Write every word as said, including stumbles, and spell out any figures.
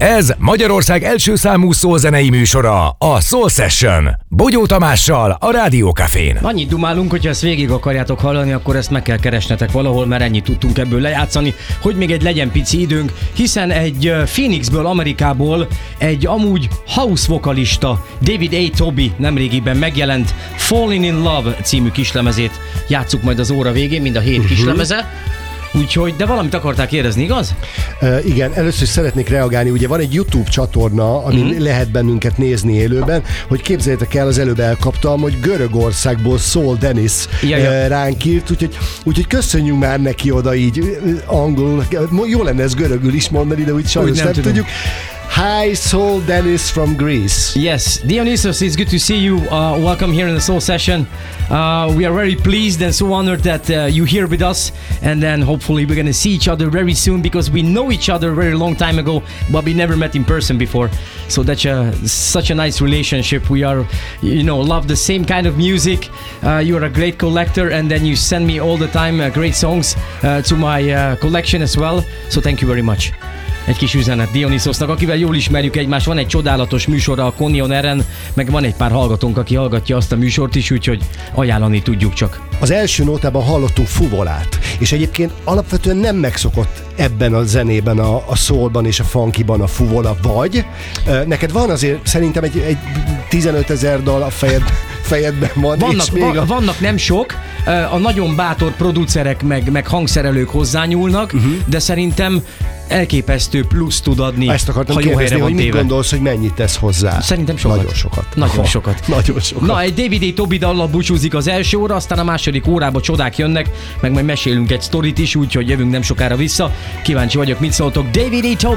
Ez Magyarország első számú szólzenei műsora, a Soul Session. Bogyó Tamással, a Rádió Cafén. Annyit dumálunk, hogyha ezt végig akarjátok hallani, akkor ezt meg kell keresnetek valahol, mert ennyit tudtunk ebből lejátszani, hogy még egy legyen pici időnk, hiszen egy Phoenixből, Amerikából egy amúgy house vokalista, David A. Toby nemrégiben megjelent Falling in Love című kislemezét játsszuk majd az óra végén, mind a hét uh-huh. kislemeze. Úgyhogy, de valamit akarták kérdezni, igaz? Uh, igen, először is szeretnék reagálni, ugye van egy YouTube csatorna, amin mm. lehet bennünket nézni élőben, hogy képzeljétek el, az előbb elkaptam, hogy Görögországból Soul Dennis ja, ja. Uh, ránk írt, úgyhogy, úgyhogy köszönjünk már neki oda így uh, angolul, jó lenne ezt görögül is mondani, de úgy sajnos nem, nem tudjuk. Hi, Soul Dennis from Greece. Yes, Dionysos, it's good to see you. Uh, welcome here in the Soul Session. Uh, we are very pleased and so honored that uh, you're here with us. And then hopefully we're going to see each other very soon because we know each other a very long time ago, but we never met in person before. So that's a, such a nice relationship. We are, you know, love the same kind of music. Uh, you're a great collector and then you send me all the time uh, great songs uh, to my uh, collection as well. So thank you very much. Egy kis üzenet Dionysosnak, akivel jól ismerjük egymást, van egy csodálatos műsora a Konion Eren, meg van egy pár hallgatónk, aki hallgatja azt a műsort is, úgyhogy ajánlani tudjuk csak. Az első nótában hallottunk fuvolát, és egyébként alapvetően nem megszokott ebben a zenében, a, a soulban és a funkyban a fuvola, vagy neked van azért szerintem egy, egy tizenötezer dal a fejed, fejedben van. Vannak, és még va, a... vannak nem sok, a nagyon bátor producerek meg, meg hangszerelők hozzányúlnak, uh-huh. de szerintem elképesztő plusz tud adni, ezt akartam ha jó kérdezni, helyre hogy van mit téve. gondolsz, hogy mennyit tesz hozzá? Szerintem sokat. Nagyon sokat. Nagyon ha, sokat. Nagyon sokat. Na, egy David A. Toby dallal búcsúzik az első óra, aztán a második órába csodák jönnek, meg majd mesélünk egy sztorit is, úgyhogy jövünk nem sokára vissza. Kíváncsi vagyok, mit szóltok. David A. Toby.